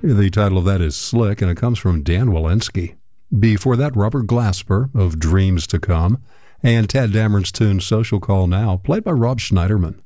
The title of that is Slick, and it comes from Dan Walensky. Before that, Robert Glasper of Dreams to Come, and Tad Dameron's tune Social Call Now, played by Rob Schneiderman.